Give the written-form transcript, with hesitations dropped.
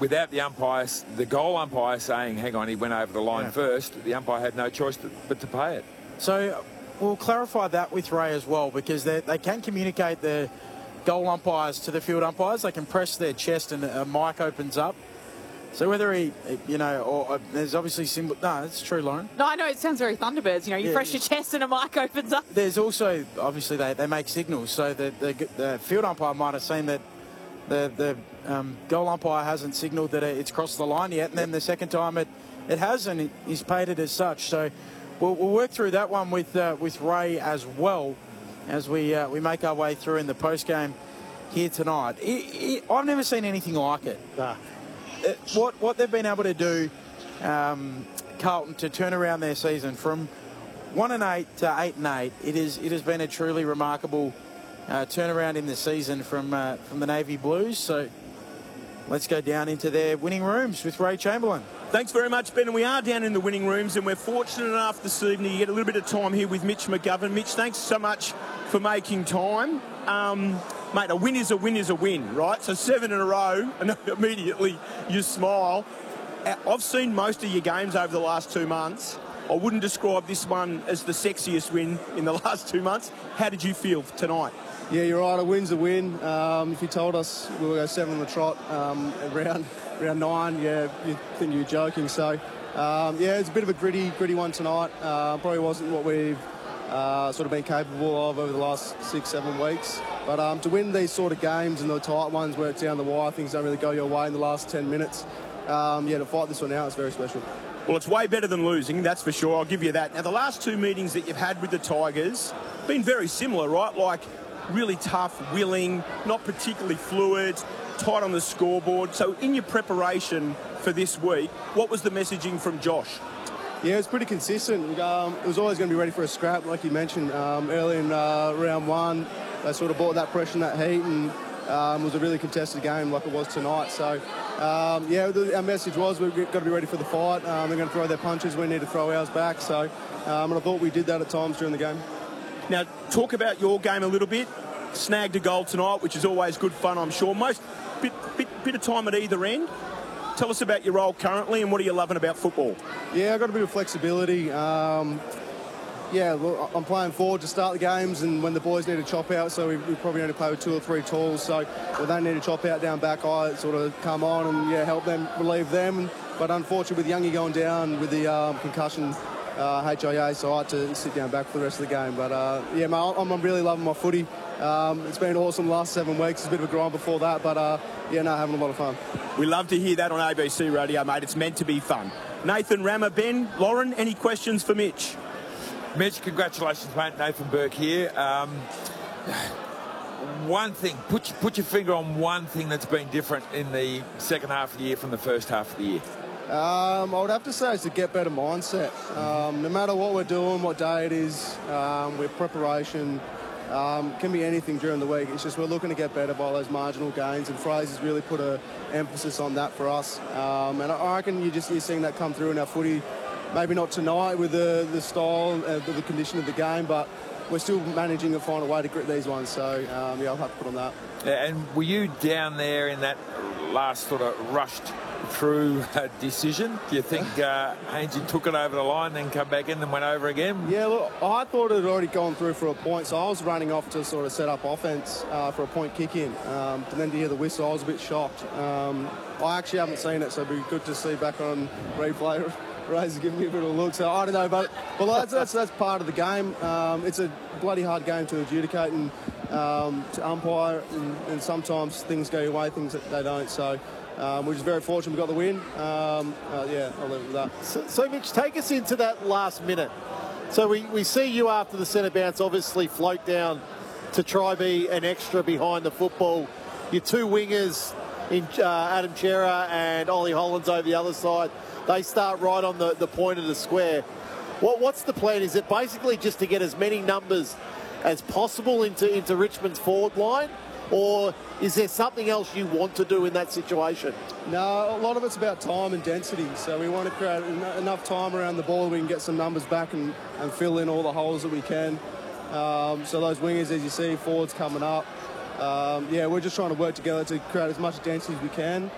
without the umpires, the goal umpire saying, hang on, he went over the line first, the umpire had no choice but to pay it. So we'll clarify that with Ray as well, because they can communicate the goal umpires to the field umpires. They can press their chest and a mic opens up. So whether he, or there's obviously symbol. No, it's true, Lauren. No, I know it sounds very Thunderbirds. You press your chest and a mic opens up. There's also, obviously, they make signals. So the field umpire might have seen that the goal umpire hasn't signalled that it's crossed the line yet, and then the second time it has, and he's paid it as such. So we'll work through that one with Ray as well as we make our way through in the post game here tonight. I've never seen anything like it. What they've been able to do, Carlton, to turn around their season from 1-8 to 8-8, it has been a truly remarkable turnaround in the season from the Navy Blues. So let's go down into their winning rooms with Ray Chamberlain. Thanks very much, Ben. And we are down in the winning rooms, and we're fortunate enough this evening to get a little bit of time here with Mitch McGovern. Mitch, thanks so much for making time. Mate, a win is a win is a win, right? So 7 in a row, and immediately you smile. I've seen most of your games over the last 2 months. I wouldn't describe this one as the sexiest win in the last 2 months. How did you feel tonight? Yeah, you're right. A win's a win. If you told us we were going 7 on the trot around 9, you'd think you were joking. So, it's a bit of a gritty one tonight. Probably wasn't what we've sort of been capable of over the last 6-7 weeks. But to win these sort of games and the tight ones where it's down the wire, things don't really go your way in the last 10 minutes. To fight this one out is very special. Well, it's way better than losing, that's for sure. I'll give you that. Now, the last 2 meetings that you've had with the Tigers been very similar, right? Like really tough, willing, not particularly fluid, tight on the scoreboard. So in your preparation for this week, what was the messaging from Josh? Yeah, it's pretty consistent. It was always going to be ready for a scrap, like you mentioned. Early in round 1, they sort of brought that pressure and that heat, and it was a really contested game like it was tonight. So, our message was we've got to be ready for the fight. They're going to throw their punches, we need to throw ours back. So, and I thought we did that at times during the game. Now, talk about your game a little bit. Snagged a goal tonight, which is always good fun, I'm sure. Bit of time at either end. Tell us about your role currently and what are you loving about football? Yeah, I've got a bit of flexibility. I'm playing forward to start the games, and when the boys need to chop out, so we probably only play with 2 or 3 tools. So when they need to chop out down back, I sort of come on and help them, relieve them. But unfortunately, with Youngie going down with the concussion, HIA, so I had to sit down back for the rest of the game. But I'm really loving my footy. It's been awesome the last 7 weeks. It's a bit of a grind before that, but having a lot of fun. We love to hear that on ABC Radio, mate. It's meant to be fun. Nathan Rammer, Ben, Lauren, any questions for Mitch? Mitch, congratulations, mate. Nathan Burke here. One thing, put your finger on one thing that's been different in the second half of the year from the first half of the year. I would have to say it's to get better mindset. No matter what we're doing, what day it is, with preparation, can be anything during the week. It's just we're looking to get better by those marginal gains, and Fraser's really put an emphasis on that for us. And I reckon you're seeing that come through in our footy. Maybe not tonight with the style, the condition of the game, but we're still managing to find a way to grit these ones. So, I'll have to put on that. Yeah, and were you down there in that last sort of rushed through decision? Do you think Hainsey took it over the line, then come back in and went over again? Yeah, look, I thought it had already gone through for a point, so I was running off to sort of set up offence for a point kick-in. And then to hear the whistle, I was a bit shocked. I actually haven't seen it, so it'd be good to see back on replay. Ray's giving me a bit of a look, so I don't know, but that's part of the game. It's a bloody hard game to adjudicate and to umpire, and sometimes things go your way, things that they don't. So we're just very fortunate we got the win. I'll leave it with that. So Mitch, take us into that last minute. So we see you after the centre bounce obviously float down to try be an extra behind the football. Your 2 wingers in Adam Chera and Ollie Hollands over the other side, they start right on the point of the square. What's the plan? Is it basically just to get as many numbers as possible into Richmond's forward line? Or is there something else you want to do in that situation? No, a lot of it's about time and density. So we want to create enough time around the ball we can get some numbers back and fill in all the holes that we can. So those wingers, as you see, forwards coming up. We're just trying to work together to create as much density as we can.